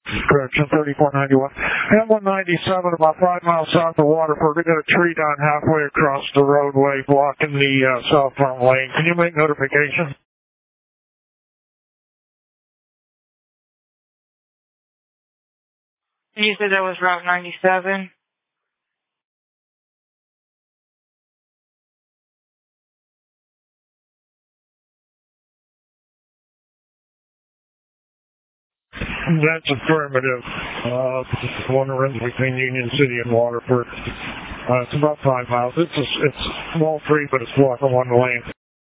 Correction, 3491. M197, about 5 miles south of Waterford. We got a tree down halfway across the roadway blocking the southbound lane. Can you make notification? You said that was Route 97? That's affirmative. One that runs between Union City and Waterford. It's about 5 miles. It's a small tree, but it's blocking one lane.